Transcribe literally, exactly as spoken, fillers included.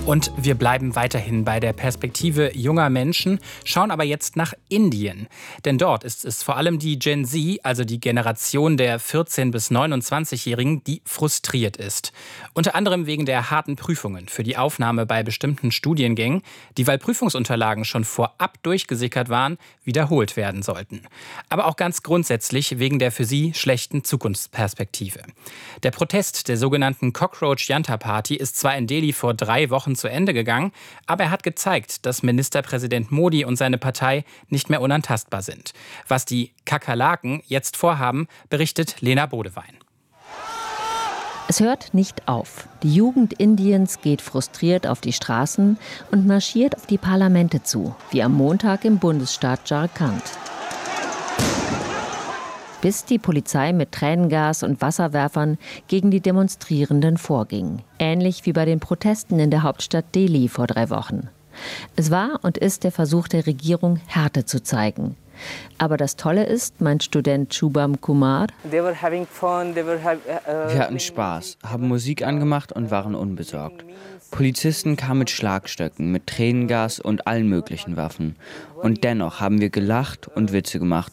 Und wir bleiben weiterhin bei der Perspektive junger Menschen, schauen aber jetzt nach Indien. Denn dort ist es vor allem die Gen Z, also die Generation der vierzehn- bis neunundzwanzigjährigen, die frustriert ist. Unter anderem wegen der harten Prüfungen für die Aufnahme bei bestimmten Studiengängen, die, weil Prüfungsunterlagen schon vorab durchgesickert waren, wiederholt werden sollten. Aber auch ganz grundsätzlich wegen der für sie schlechten Zukunftsperspektive. Der Protest der sogenannten Cockroach Janta Party ist zwar in Delhi vor drei Wochen zu Ende gegangen, aber er hat gezeigt, dass Ministerpräsident Modi und seine Partei nicht mehr unantastbar sind. Was die Kakerlaken jetzt vorhaben, berichtet Lena Bodewein. Es hört nicht auf. Die Jugend Indiens geht frustriert auf die Straßen und marschiert auf die Parlamente zu, wie am Montag im Bundesstaat Jharkhand. Bis die Polizei mit Tränengas und Wasserwerfern gegen die Demonstrierenden vorging. Ähnlich wie bei den Protesten in der Hauptstadt Delhi vor drei Wochen. Es war und ist der Versuch der Regierung, Härte zu zeigen. Aber das Tolle ist, meint Student Shubham Kumar, wir hatten Spaß, haben Musik angemacht und waren unbesorgt. Polizisten kamen mit Schlagstöcken, mit Tränengas und allen möglichen Waffen. Und dennoch haben wir gelacht und Witze gemacht